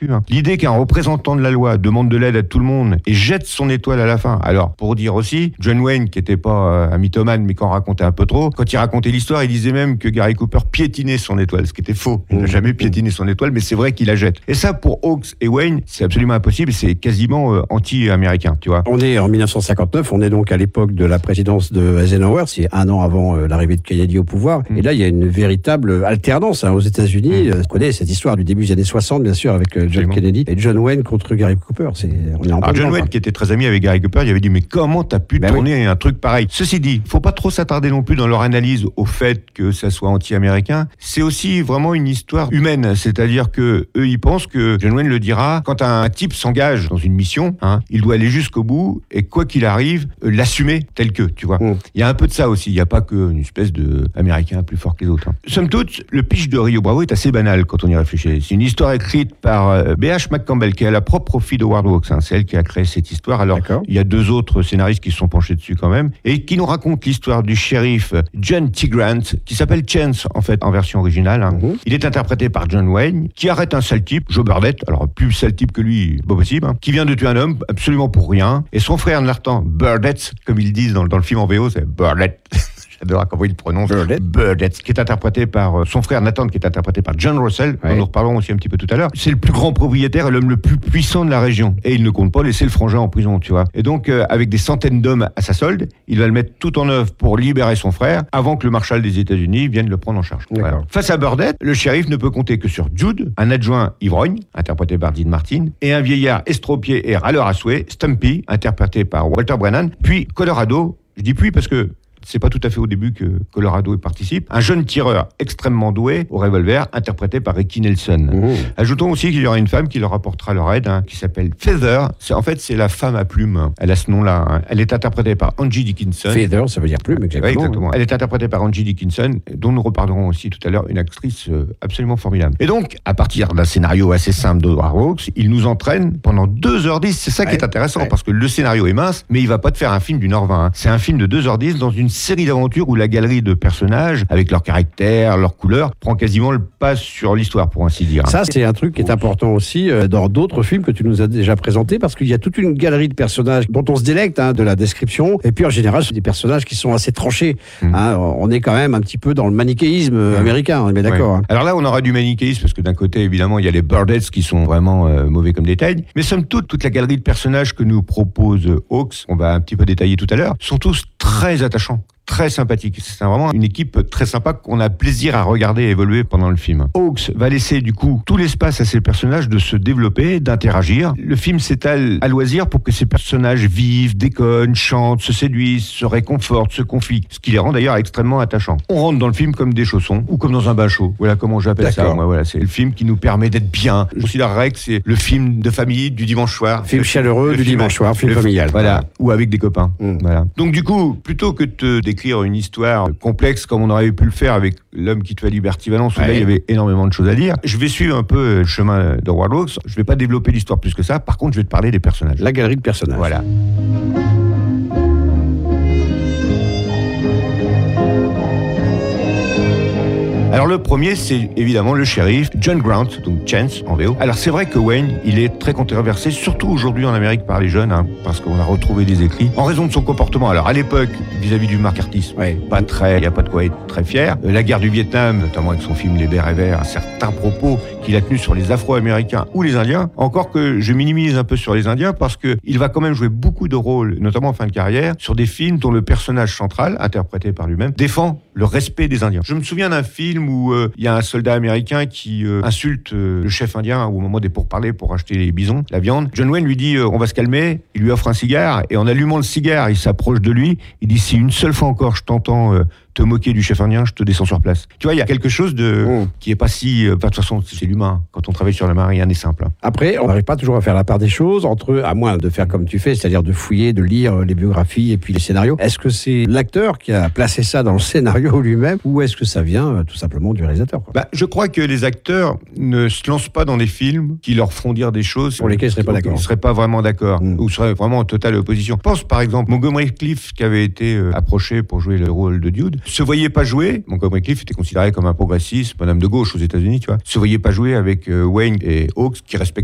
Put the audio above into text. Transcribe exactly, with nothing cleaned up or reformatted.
cul. Hein. L'idée qu'un représentant de la loi demande de l'aide à tout le monde et jette son étoile à la fin. Alors, pour dire aussi, John Wayne, qui n'était pas euh, un mythomane, mais qui en racontait un peu trop, quand il racontait l'histoire, il disait même que Gary Cooper piétinait son étoile, ce qui était faux. Il n'a jamais piétiné son étoile, mais c'est vrai qu'il la jette. Et ça, pour Hawks et Wayne, c'est absolument impossible, c'est quasiment euh, anti-américain, tu vois. On est en dix-neuf cent cinquante-neuf, on est donc à l'époque de la présidence de Eisenhower, c'est un an avant euh, l'arrivée de Kennedy au pouvoir. Mmh. Et là, il y a une véritable alternance hein, aux États-Unis. Mmh. On connaît cette histoire du début des années soixante, bien sûr, avec euh, John Absolument. Kennedy et John Wayne contre Gary Cooper. C'est, on est en Alors, John Wayne, qui était très ami avec Gary Cooper, il avait dit mais comment t'as pu ben tourner oui. un truc pareil? Ceci dit, faut pas trop s'attarder non plus dans leur analyse au fait que ça soit anti-américain. C'est aussi vraiment une histoire humaine, c'est-à-dire que eux ils pensent que John Wayne le dira, quand un type s'engage dans une mission, hein, il doit aller jusqu'au bout et quoi qu'il arrive, euh, l'assumer tel que, tu vois. Mm. Il y a un peu de ça aussi. Il n'y a pas qu'une espèce de américain plus fort que les autres. Hein. Somme toute, le pitch de Rio Bravo est assez banal quand on y réfléchit. C'est une histoire écrite par euh, B H McCampbell, qui est la propre fille de Howard Hawks. Hein. C'est elle qui a créé cette histoire. Alors, D'accord. il y a deux autres scénaristes qui se sont penchés dessus quand même et qui nous racontent l'histoire du shérif John T. Grant, qui s'appelle Chance en fait en version originale. Hein. Mm-hmm. Il est interprété par John Wayne, qui arrête un sale type, Joe Burdett, alors plus sale type que lui, pas possible, hein, qui vient de tuer un homme absolument pour rien, et son frère Nathan Burdett, comme ils disent dans, dans le film en V O, c'est Burdett. J'adore comment il le prononce. Burdett. Burdett, qui est interprété par euh, son frère Nathan, qui est interprété par John Russell, ouais. dont nous reparlerons aussi un petit peu tout à l'heure. C'est le plus grand propriétaire et l'homme le plus puissant de la région. Et il ne compte pas laisser le frangin en prison, tu vois. Et donc, euh, avec des centaines d'hommes à sa solde, il va le mettre tout en œuvre pour libérer son frère, avant que le marshal des États-Unis vienne le prendre en charge. Voilà. Face à Burdett, le shérif ne peut compter que sur Jude, un adjoint ivrogne, interprété par Dean Martin, et un vieillard estropié et râleur à souhait, Stumpy, interprété par Walter Brennan, puis Colorado, je dis puis parce que c'est pas tout à fait au début que Colorado y participe. Un jeune tireur extrêmement doué au revolver, interprété par Ricky Nelson. Mmh. Ajoutons aussi qu'il y aura une femme qui leur apportera leur aide, hein, qui s'appelle Feather. C'est, en fait, c'est la femme à plume. Elle a ce nom-là. Hein. Elle est interprétée par Angie Dickinson. Feather, ça veut dire plume, exactement. Oui, exactement. Elle est interprétée par Angie Dickinson, dont nous reparlerons aussi tout à l'heure, une actrice euh, absolument formidable. Et donc, à partir d'un scénario assez simple d'Howard Hawks, il nous entraîne pendant deux heures dix. C'est ça ouais, qui est intéressant, ouais. parce que le scénario est mince, mais il va pas te faire un film d'une heure vingt. Hein. C'est un film de deux heures dix dans une série d'aventures où la galerie de personnages, avec leur caractère, leur couleur, prend quasiment le pas sur l'histoire, pour ainsi dire. Ça, c'est un truc qui est important aussi euh, dans d'autres films que tu nous as déjà présentés, parce qu'il y a toute une galerie de personnages dont on se délecte hein, de la description, et puis en général, c'est des personnages qui sont assez tranchés. Mmh. Hein, on est quand même un petit peu dans le manichéisme mmh. américain, on est d'accord. Ouais. Hein. Alors là, on aura du manichéisme, parce que d'un côté, évidemment, il y a les Burdetts qui sont vraiment euh, mauvais comme détail, mais somme toute, toute la galerie de personnages que nous propose Hawks, on va un petit peu détailler tout à l'heure, sont tous très attachants. Très sympathique. C'est vraiment une équipe très sympa qu'on a plaisir à regarder évoluer pendant le film. Hawks va laisser du coup tout l'espace à ces personnages de se développer, d'interagir. Le film s'étale à loisir pour que ces personnages vivent, déconnent, chantent, se séduisent, se réconfortent, se confient. Ce qui les rend d'ailleurs extrêmement attachants. On rentre dans le film comme des chaussons ou comme dans un bain chaud. Voilà comment j'appelle D'accord. ça. Moi, voilà, c'est le film qui nous permet d'être bien. Je considérerais que c'est le film de famille du dimanche soir. Film chaleureux du dimanche soir, film familial. Voilà. Ou avec des copains. Mmh. Voilà. Donc du coup, plutôt que de te décrire une histoire complexe comme on aurait pu le faire avec L'homme qui tue à Liberty Valence, où ouais. là il y avait énormément de choses à dire. Je vais suivre un peu le chemin de Howard Hawks. Je vais pas développer l'histoire plus que ça. Par contre, je vais te parler des personnages. La galerie de personnages. Voilà. Alors le premier, c'est évidemment le shérif John Grant, donc Chance en V O. Alors c'est vrai que Wayne, il est très controversé, surtout aujourd'hui en Amérique par les jeunes, hein, parce qu'on a retrouvé des écrits, en raison de son comportement. Alors à l'époque, vis-à-vis du macartisme, ouais. pas très, il n'y a pas de quoi être très fier. Euh, la guerre du Vietnam, notamment avec son film Les Verts et Verts, certains propos qu'il a tenus sur les Afro-Américains ou les Indiens. Encore que je minimise un peu sur les Indiens, parce que il va quand même jouer beaucoup de rôles, notamment en fin de carrière, sur des films dont le personnage central, interprété par lui-même, défend le respect des Indiens. Je me souviens d'un film où il euh, y a un soldat américain qui euh, insulte euh, le chef indien au moment des pourparlers pour acheter les bisons, la viande. John Wayne lui dit euh, on va se calmer, il lui offre un cigare et en allumant le cigare, il s'approche de lui, il dit si une seule fois encore je t'entends euh, te moquer du chef indien, je te descends sur place. Tu vois, il y a quelque chose de mmh. qui est pas si... De toute façon, c'est l'humain. Quand on travaille sur la main, rien n'est simple. Hein. Après, on n'arrive pas toujours à faire la part des choses entre, à moins de faire comme tu fais, c'est-à-dire de fouiller, de lire les biographies et puis les scénarios. Est-ce que c'est l'acteur qui a placé ça dans le scénario lui-même ou est-ce que ça vient euh, tout simplement du réalisateur quoi ? Bah, je crois que les acteurs ne se lancent pas dans des films qui leur feront dire des choses pour lesquelles ils ne seraient pas d'accord. Ils ne seraient pas vraiment d'accord mmh. ou seraient vraiment en totale opposition. Je pense par exemple Montgomery Clift qui avait été euh, approché pour jouer le rôle de Dude, se voyait pas jouer. Montgomery Clift était considéré comme un progressiste, un homme de gauche aux États-Unis, tu vois. Se voyait pas jouer avec euh, Wayne et Hawks qui respectaient